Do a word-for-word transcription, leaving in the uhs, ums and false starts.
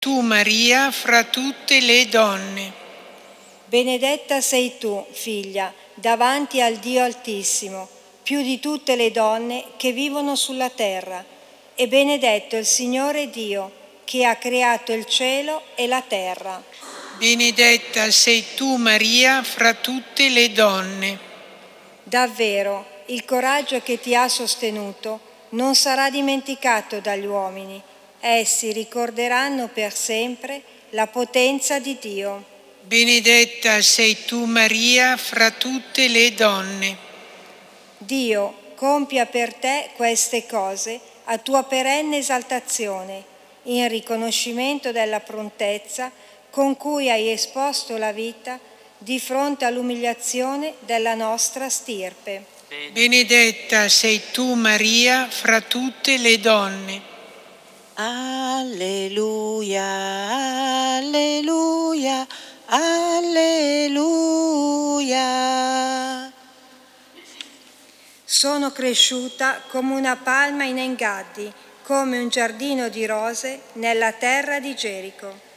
Tu Maria fra tutte le donne. Benedetta sei tu, figlia, davanti al Dio Altissimo, più di tutte le donne che vivono sulla terra, e benedetto il Signore Dio, che ha creato il cielo e la terra. Benedetta sei tu Maria fra tutte le donne. Davvero, il coraggio che ti ha sostenuto non sarà dimenticato dagli uomini. Essi ricorderanno per sempre la potenza di Dio. Benedetta sei tu Maria fra tutte le donne. Dio compia per te queste cose a tua perenne esaltazione, in riconoscimento della prontezza con cui hai esposto la vita di fronte all'umiliazione della nostra stirpe. Benedetta sei tu Maria fra tutte le donne. Alleluia, alleluia, alleluia. Sono cresciuta come una palma in Engaddi, come un giardino di rose nella terra di Gerico.